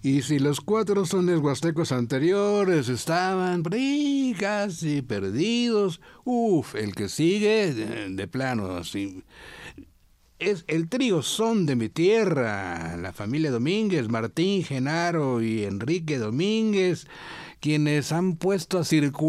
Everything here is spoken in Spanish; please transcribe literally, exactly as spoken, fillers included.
Y si los cuatro sones huastecos anteriores estaban por ahí casi perdidos, uff, el que sigue, de, de plano, así, es el trío Son de mi Tierra, la familia Domínguez, Martín, Genaro y Enrique Domínguez, quienes han puesto a circular